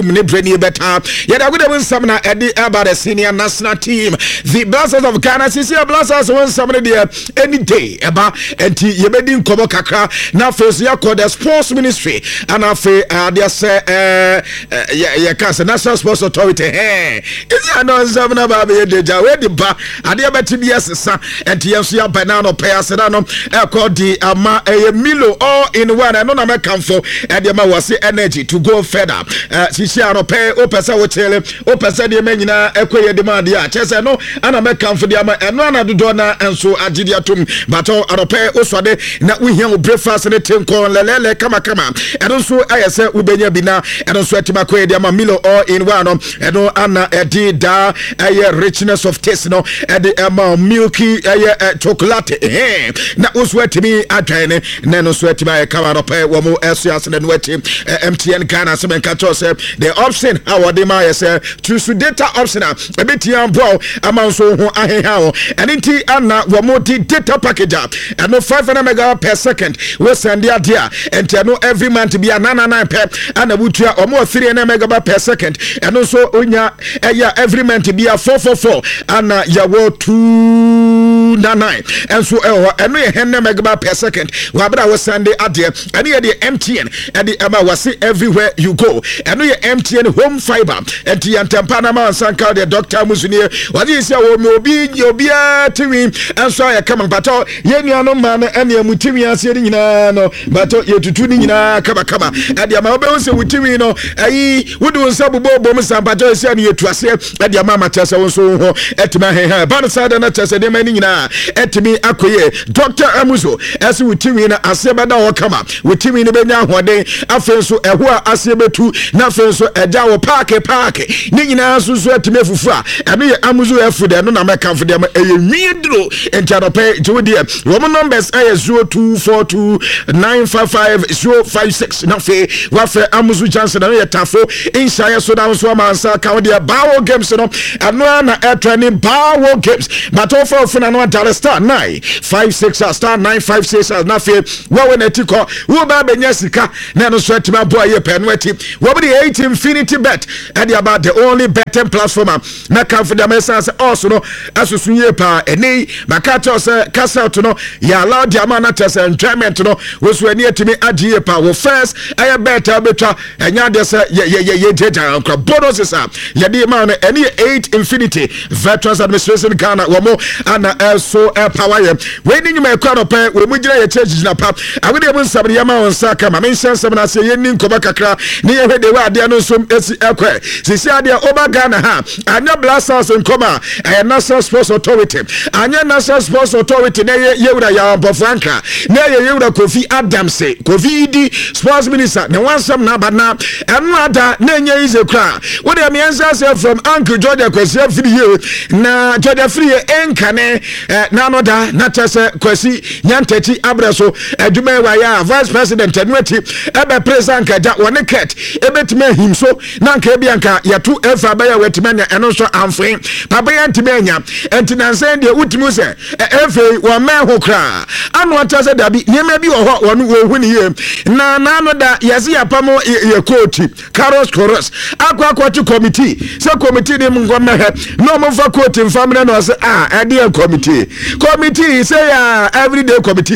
Breni better. Yet I would have some Eddie about the senior national team. The Blasters of Ghana, CC Blasters won somebody there any day. Eba and Yebedin Kobo Kakra. Now first year called the Sports Ministry. And after they say National Sports Authority. Hey, is there no something about the Jawedi Ba? And the BTBS and TMC Banana Payasano called the Milo all in one. And no come for and the Mawasi energy to go further. Sisiano pay opesa wotele opesa de menina ekoye demand ya chese no ana meka mfo de ama eno ana dodo na enso agidi atom bato arope oswade na uhia breakfast ne tenko lelele kama eno so ayese ubenya bina eno so atima koye de ama Milo all in one eno ana edi da richness of taste no edi ama milky chocolate na oswatimi adwane na eno so atima kama arope wo mo esias ne nwati MTN Ghana semenka chose the option how they may say choose data option a bit young bro amount so how and inti anna wamoti data package and no 500 mega per second we send the idea and no every month to be a 99 per and a butia or more 300 megabyte per second and also onya every month to be a 444 and ya wo 299 and so and we 100 megabyte per second wabra we send the idea and the MTN and the ama was everywhere you go and we MTN home fiber and the Antampana man sanka the doctor Musuni what is your mobi yobia timi and so I come but yenu no man and your mutimi asiri nyina no but you tutu ni nyina kaba and the mama say mutimi no ayi wudu nsabu bobo msa but you say you tuase and the mama tese won ho etima he ban side na tese de mani nyina etimi akoye doctor Amuzo ese mutimi na aseba da wo kama mutimi ni benya hoden afenso eho a asebetu na fenso eja wo park ni nyina susu atime fufu a eno ye Amuzo efu de no na meka fu de ma eye nwidro entarope jodi wo numbers aye 0242955056 na fe wa fe Amuzo chance na ye tafo insha so da so amansa ka de bawo games no eno na training bawo games but offer na no Dar star 956 star 956 na fe wa we na tiko wo ba benya sika na no so atima boy ye penweti wo be 8 Infinity Bet and about the only betting platform na kan for the message also no asusunye pa eni makato se kasa to no ya allow the man test enjoyment no wo so ani atimi agye pa wo first aye better betwa enya de se ye jeja nkra bonuses a ye de man no eni 8 Infinity Veterans Administration Ghana wo mo ana so power ye we ni nyuma ekwa no pa we mu gira ye church na pa awede mu nsabri ya ma won saka ma men sensem na se ye ni nkoba kakra ni ye hwede wa ade no so esi ekwe sisi ade oba Ghana ha anya Blasters nkoma National Sports Authority anya National Sports Authority na ye wura ya Franka na ye wura Kofi Adams Kofi di Sports Minister na wansam na bana enu ada na nya ize kra wo de miensa say from Uncle George Kwesi Free na George Free enkane na no da na tese Kwesi Nyantachi Abreso aduma wa ya Vice President Enweti ebe president kaja woni ket ebetime himso na nka ebianka yatu efa ba ya wetimanya eno so amfin papa ya ntimenya entinanse de utimu se efe wa meho kra anu atase dabi nyema bi wo ho wonu wo huni ye na no da yesi apamo ye coach Carlos Coros akwa committee se committee de ngoma he no mo fa coach mfamre no se ade committee say everyday committee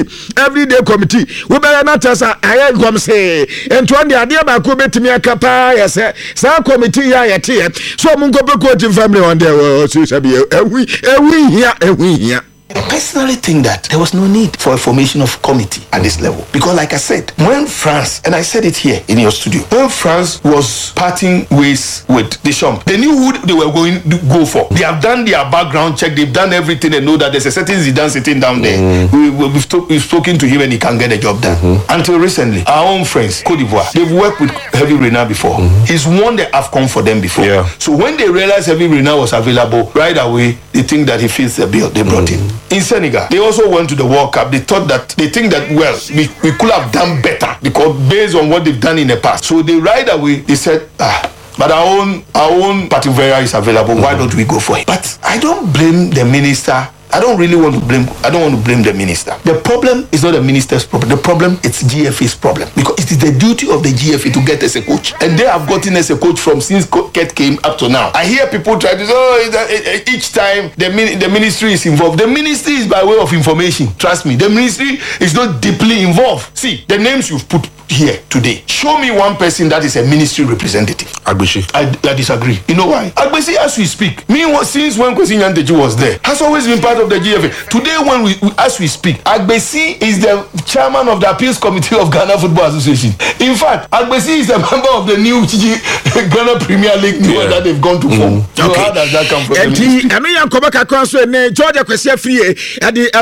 we be na tasa aye gom se ento ande ade ba ko betimi akapa yese sa committee ya yete so mo ngobe coach mfamre on there so sabi ewi here. I personally think that there was no need for a formation of committee at this level because, like I said, when France, and I said it here in your studio, when France was parting ways with Deschamps, they knew who they were going to go for. They have done their background check, they've done everything, and know that there's a certain Zidane sitting down there. We've spoken to him and he can get the job done. Until recently, our own friends, Côte d'Ivoire, they've worked with Hervé Renard before. He's won the AFCON for them before. Yeah. So when they realized Hervé Renard was available, right away, they think that he fits the bill. They brought him. In Senegal, they also went to the World Cup. They think that well, we could have done better because based on what they've done in the past. So they right away they said, but our own Patrick Vieira is available. Why don't we go for it? But I don't blame the minister I don't want to blame the minister. The problem is not the minister's problem. The problem is GFA's problem, because it is the duty of the GFA to get us a coach, and they have gotten us a coach from since Ket came up to now. I hear people try to say, each time the ministry is involved. The ministry is by way of information. Trust me, the ministry is not deeply involved. See, the names you've put here today, show me one person that is a ministry representative. Agbeshi. I disagree. You know why? Agbeshi, as we speak, since when Kwesi Nyantakyi was there, has always been part of the GFA. Today, as we speak, Agbeshi is the chairman of the appeals committee of Ghana Football Association. In fact, Agbeshi is a member of the new Ghana Premier League that they've gone to form. So how does that come from? And we are coming across Georgia Kwesi free at the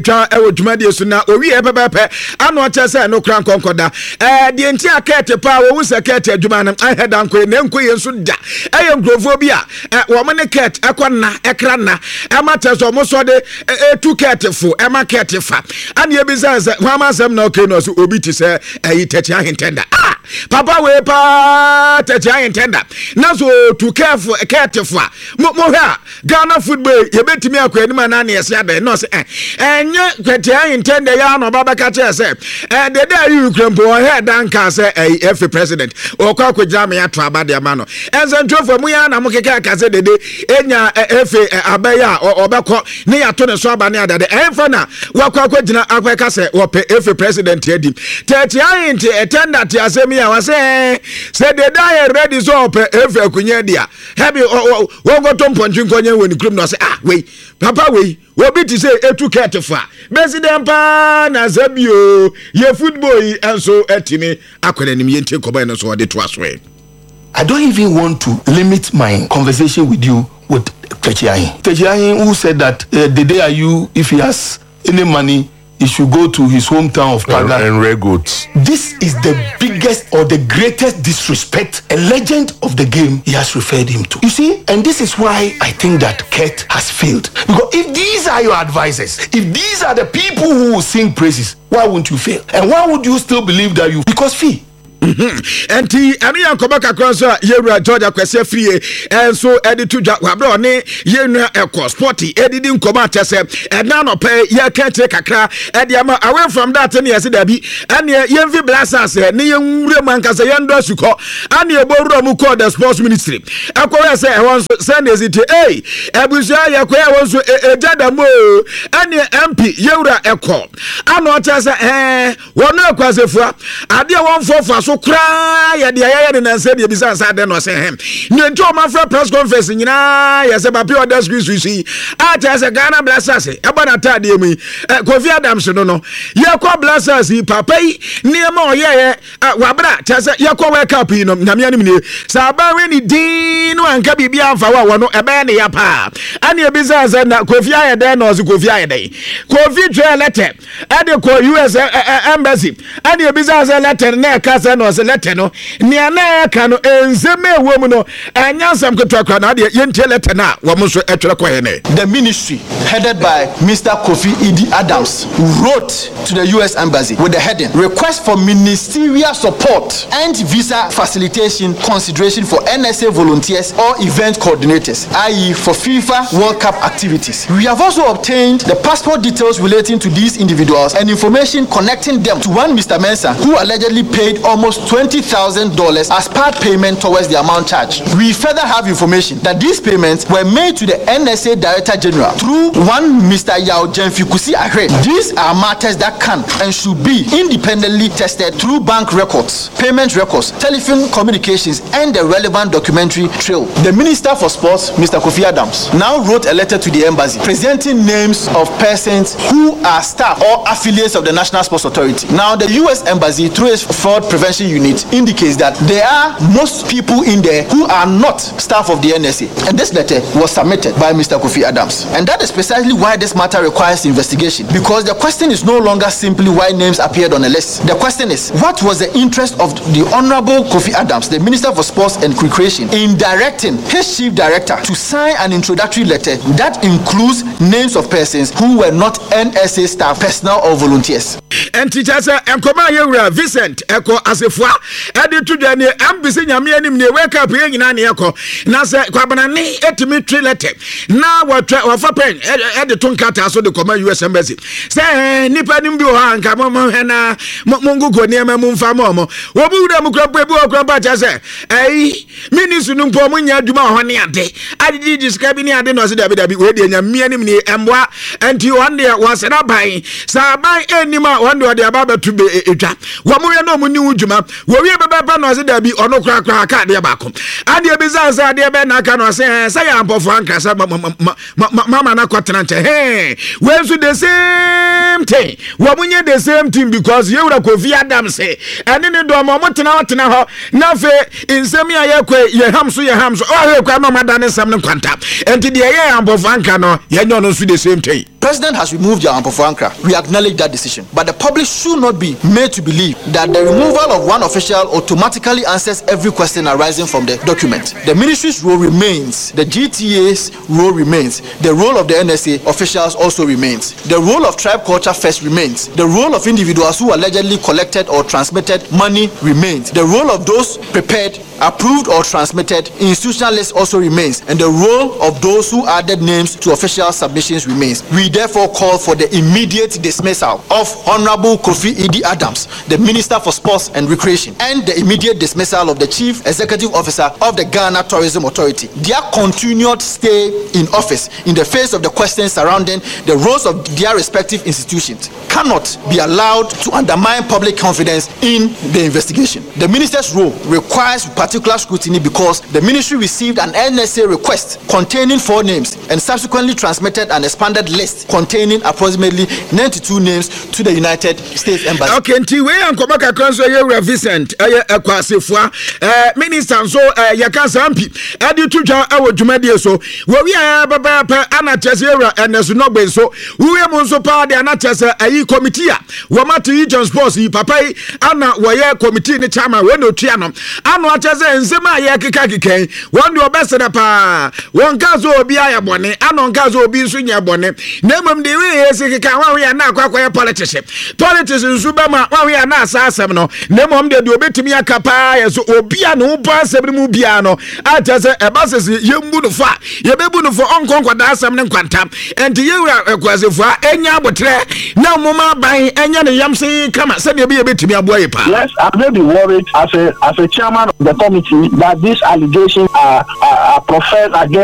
Jumadi Suna, or we have a I'm not just no crown concorda. The entire cat power was a cat Juman. I had Uncle Nemque and Suda. I am Grovobia, woman a cat, Aquana, Ekrana, amateurs almost saw the 2 cat for Emma Catifa. And your business, Mamasam no canos, Ubiti say, a Tetia intender. Ah, Papa, we pa Tetia intender. Nazo to care for a cat for Moha, Ghana football, you bet me a Quenman as Yabe, no say, and yet Tetia intender Yan or Baba Catcher said, and the day you can go ahead and say a FA president or Koko Jamia Trabadia Mano. As a job for Muyana Mokeka Kase de Enya FA Abaya or Bako near Tony Swabania that the Enfana Wakako Jina Akwekase or FA president Teddy. Tetia into a tender Tiasemia was saying, said the diet ready so FA Kunyadia. Have you Wogotom Ponjunkonya when the group no say, ah, wait, Papa, we will be to say a 2 cat for President Pan as a bio, your football and so etime akwanim yente koba no so de to aswe. I don't even want to limit my conversation with you with Techiahin, who said that the day are you, if he has any money, he should go to his hometown of Pada and rare goods. This is the biggest or the greatest disrespect a legend of the game he has referred him to. You see, and this is why I think that Ket has failed. Because if these are your advisors, if these are the people who will sing praises, why won't you fail? And why would you still believe that you? Because fee. And the Anian Kobaka Crossa, Yera Georgia Kwesi free, and so Eddie to Wabro, Yena Eco Sporty, Eddie didn't come out and none of pay, ya can't take a car, and Yama away from that, and yes, Debbie, and Yenvi Blassas, Niam Remankas, a young Dosuko, and your Boromu called the sports ministry. Aqua say, I want to send it to A. Abuja Yakwa was a Jadamo, and your MP, Yura Eco. I'm not as a one no quasi-for, I dear one for so cry ya dia ya na say the business ade no say him njo ma fra press conference nyina ya say ba pure desk sushi ata say Ghana Blasters e ba na tade mu Kofi Adams no ya kwa Blasters papa yi niam oye wabra ta say ya kwa wake up yi no nyame anim ne sa ba we ni din no anka bibia amfa wa no ebe ne ya pa ani e business na Kofi ayede no so Kofi ayede Kofi try letter e de ko US embassy ani e business letter na ka say no letter no nia na ka no enzeme wom no anyansam kotwa na de yente letter na wo mo so etwere ko ne. The ministry headed by Mr. Kofi Idi Adams wrote to the US embassy with the heading request for ministerial support and visa facilitation consideration for NSA volunteers or event coordinators, i.e. for FIFA World Cup activities. We have also obtained the passport details relating to these individuals and information connecting them to one Mr. Mensah who allegedly paid almost $20,000 as part payment towards the amount charged. We further have information that these payments were made to the NSA Director General through one Mr. Yao Jenfikusi Ahre. These are matters that can and should be independently tested through bank records, payment records, telephone communications, and the relevant documentary trail. The Minister for Sports, Mr. Kofi Adams, now wrote a letter to the embassy presenting names of persons who are staff or affiliates of the National Sports Authority. Now, the U.S. Embassy, through its fraud prevention unit, indicates that there are most people in there who are not staff of the NSA. And this letter was submitted by Mr. Kofi Adams. And that is precisely why this matter requires investigation. Because the question is no longer simply why names appeared on a list. The question is, what was the interest of the Honorable Kofi Adams, the Minister for Sports and Recreation, in directing his chief director to sign an introductory letter that includes names of persons who were not NSA staff, personnel or volunteers? and teachers and Komaya Vincent Echo as a fois added to the ambassador Yamianim ne wake up in Aniako Nasa Kwabanani etimetry letter now what of a pen at the Tonkata so the Koma US Embassy say Nipanim Buhan Kamamo Hena Mungu Niama Mumfamomo Wabuda Mukrabu Krabaja say Ministunum Pomunya Duma Honiante I did describe in the Dabi Wedi and Mianim Emwa and you one day was an abai Sabai Enima one day the Ababa to be a trap Wamuya no Munu Juma we have a was it be or no crack the Abaco and the business idea Ben I cannot say I'm for Franca Mama Naquatanche hey where's the same thing Wamunya the same thing because you would have Kofi Adams say and in the Domotina Nafe in Semia Yakwe ye hams oh Mama Dana Sam Quanta and the Ampo Franca no you don't know the same thing. President has removed the Ampo Franca. We acknowledge that decision. But the public should not be made to believe that the removal of one official automatically answers every question arising from the document. The ministry's role remains. The GTA's role remains. The role of the NSA officials also remains. The role of Tribe Culture First remains. The role of individuals who allegedly collected or transmitted money remains. The role of those prepared, approved or transmitted institutional lists also remains. And the role of those who added names to official submissions remains. We therefore call for the immediate dismissal of Honorable Kofi Idi Adams, the Minister for Sports and Recreation, and the immediate dismissal of the Chief Executive Officer of the Ghana Tourism Authority. Their continued stay in office in the face of the questions surrounding the roles of their respective institutions cannot be allowed to undermine public confidence in the investigation. The Minister's role requires particular scrutiny because the Ministry received an NSA request containing 4 names and subsequently transmitted an expanded list containing approximately 92 names to the United States Embassy. Okay, nti we ankomaka konso ye Vincent Ekwasefua minister so yakasa ampi ade tudwa awo dwumade so we baba ana chese ye enesu no gbe so we mo so pa de ana chese ayi committee a wo mati region sports yi papa ana wo ye committee ni chairman we no tua no ana chese nsema ye keka won de obeseda pa won kazo obi ayabone ana kazo obi nso nya bone nemam de we yesikeka wa we na akwakoye politics nsubama wa we na asasem no nemam de obetimi akapa yeso obi a no ba asem mu bia no atase ebasese yembu no fa yebebu no fo onkonkwada asem ne nkwanta enti yewura ekwasefua enya abotre na moma ban enya ne yamse kama se de be yebetimi aboye pa. Yes, I'm very worried as a chairman of the committee that these allegations are professed against